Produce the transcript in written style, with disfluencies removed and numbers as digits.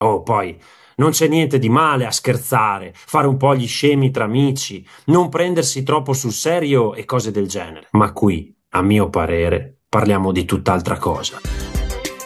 Oh, poi non c'è niente di male a scherzare, fare un po' gli scemi tra amici, non prendersi troppo sul serio e cose del genere. Ma qui, a mio parere, parliamo di tutt'altra cosa.